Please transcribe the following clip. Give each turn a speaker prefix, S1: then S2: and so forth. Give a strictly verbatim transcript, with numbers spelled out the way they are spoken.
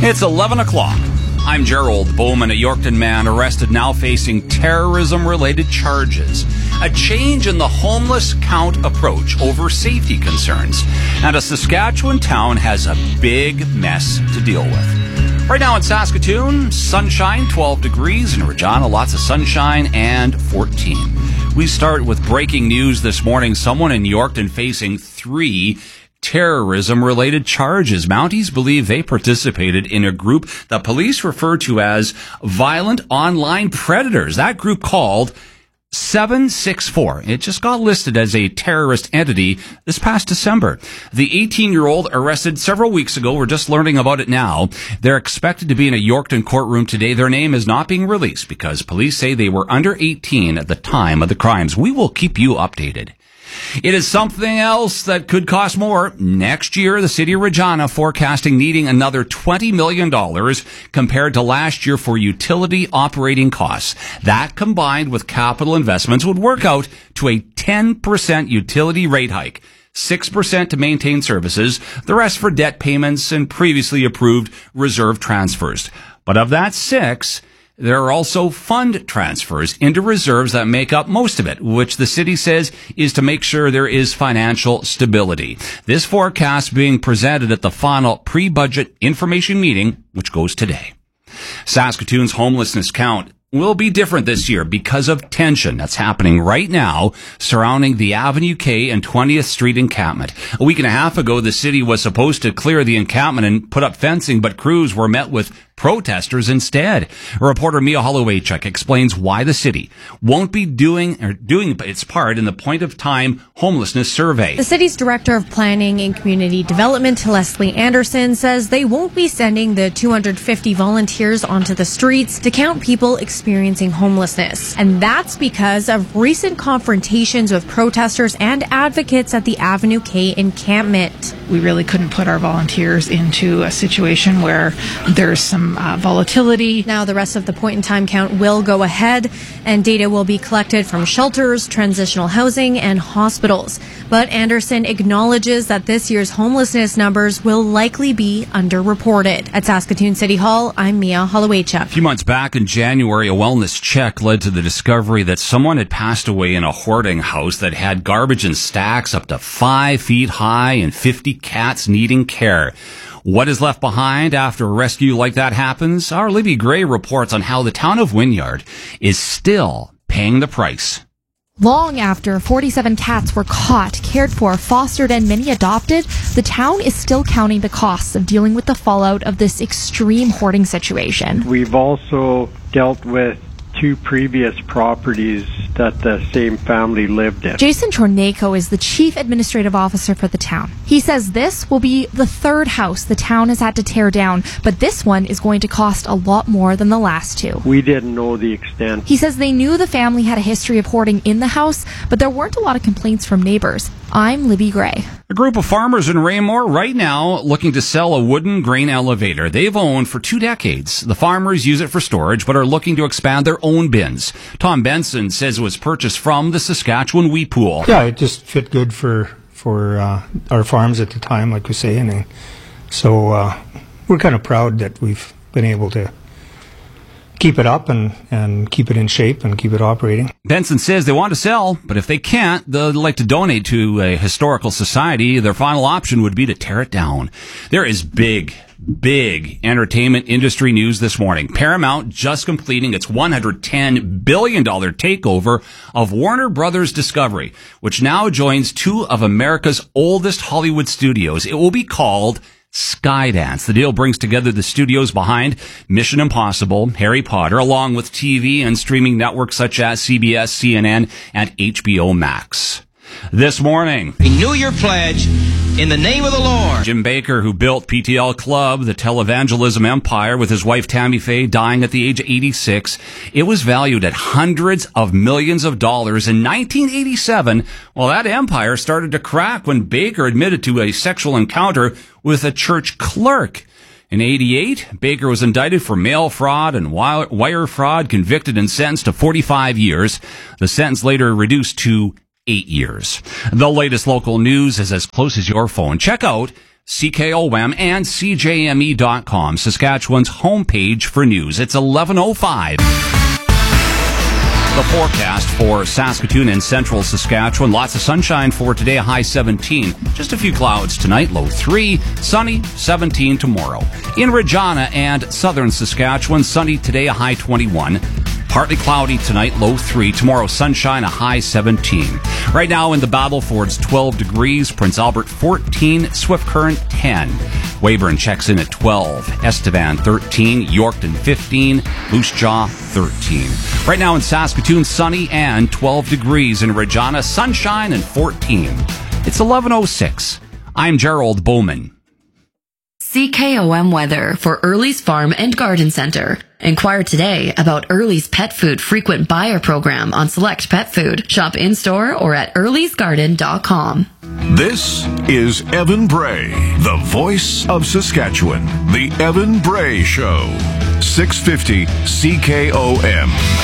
S1: It's eleven o'clock. I'm Gerald Bowman, a Yorkton man arrested now facing terrorism-related charges. A change in the homeless count approach over safety concerns. And a Saskatchewan town has a big mess to deal with. Right now in Saskatoon, sunshine, twelve degrees. In Regina, lots of sunshine, and fourteen. We start with breaking news this morning. Someone in Yorkton facing three terrorism-related charges. Mounties believe they participated in a group that police refer to as violent online predators. That group called seven six four. It just got listed as a terrorist entity this past December. The eighteen-year-old arrested several weeks ago. We're just learning about it now. They're expected to be in a Yorkton courtroom today. Their name is not being released because police say they were under eighteen at the time of the crimes. We will keep you updated. It is something else that could cost more. Next year, the city of Regina forecasting needing another twenty million dollars compared to last year for utility operating costs. That combined with capital investments would work out to a ten percent utility rate hike. six percent to maintain services, the rest for debt payments and previously approved reserve transfers. But of that six, there are also fund transfers into reserves that make up most of it, which the city says is to make sure there is financial stability. This forecast being presented at the final pre-budget information meeting, which goes today. Saskatoon's homelessness count will be different this year because of tension that's happening right now surrounding the Avenue K and twentieth Street encampment. A week and a half ago, the city was supposed to clear the encampment and put up fencing, but crews were met with protesters instead. Reporter Mia Hollowaychuk explains why the city won't be doing or doing its part in the point of time homelessness survey.
S2: The city's director of planning and community development, Leslie Anderson, says they won't be sending the two hundred fifty volunteers onto the streets to count people experiencing homelessness. And that's because of recent confrontations with protesters and advocates at the Avenue K encampment.
S3: We really couldn't put our volunteers into a situation where there's some uh, volatility.
S2: Now the rest of the point-in-time count will go ahead, and data will be collected from shelters, transitional housing, and hospitals. But Anderson acknowledges that this year's homelessness numbers will likely be underreported. At Saskatoon City Hall, I'm Mia Hollowaychuk.
S1: A few months back in January, a wellness check led to the discovery that someone had passed away in a hoarding house that had garbage in stacks up to five feet high and fifty cats needing care. What is left behind after a rescue like that happens? Our Libby Gray reports on how the town of Wynyard is still paying the price.
S4: Long after forty-seven cats were caught, cared for, fostered, and many adopted, the town is still counting the costs of dealing with the fallout of this extreme hoarding situation.
S5: We've also dealt with two previous properties that the same family lived in.
S4: Jason Chornako is the chief administrative officer for the town. He says this will be the third house the town has had to tear down, but this one is going to cost a lot more than the last two.
S5: We didn't know the extent.
S4: He says they knew the family had a history of hoarding in the house, but there weren't a lot of complaints from neighbors. I'm Libby Gray.
S1: A group of farmers in Raymore right now looking to sell a wooden grain elevator they've owned for two decades. The farmers use it for storage, but are looking to expand their own bins. Tom Benson says it was purchased from the Saskatchewan Wheat Pool.
S6: Yeah, it just fit good for for uh, our farms at the time, like we say, and so uh, we're kind of proud that we've been able to keep it up and, and keep it in shape and keep it operating.
S1: Benson says they want to sell, but if they can't, they'd like to donate to a historical society. Their final option would be to tear it down. There is big, big entertainment industry news this morning. Paramount just completing its one hundred ten billion dollars takeover of Warner Brothers Discovery, which now joins two of America's oldest Hollywood studios. It will be called Skydance. The deal brings together the studios behind Mission Impossible, Harry Potter, along with T V and streaming networks such as C B S, C N N, and H B O Max. This morning,
S7: renew your pledge in the name of the Lord.
S1: Jim Baker, who built P T L Club, the televangelism empire, with his wife Tammy Faye dying at the age of eighty-six, it was valued at hundreds of millions of dollars. In nineteen eighty-seven, well, that empire started to crack when Baker admitted to a sexual encounter with a church clerk. In eighty-eight, Baker was indicted for mail fraud and wire fraud, convicted and sentenced to forty-five years. The sentence later reduced to eight years. The latest local news is as close as your phone. Check out C K O M, and C J M E dot com, Saskatchewan's homepage for news. It's eleven oh five. The forecast for Saskatoon and central Saskatchewan. Lots of sunshine for today, a high seventeen. Just a few clouds tonight, low three. Sunny, seventeen tomorrow. In Regina and southern Saskatchewan, sunny today, a high twenty-one. Partly cloudy tonight, low three. Tomorrow, sunshine, a high seventeen. Right now in the Battlefords, twelve degrees. Prince Albert, fourteen. Swift Current, ten. Weyburn checks in at twelve. Estevan, thirteen. Yorkton, fifteen. Moose Jaw, thirteen. Right now in Saskatoon, sunny and twelve degrees. In Regina, sunshine and fourteen. It's eleven oh six. I'm Gerald Bowman.
S8: C K O M weather for Early's Farm and Garden Center. Inquire today about Early's Pet Food Frequent Buyer Program on select pet food. Shop in-store or at earlys garden dot com.
S9: This is Evan Bray, the voice of Saskatchewan. The Evan Bray Show. six fifty C K O M.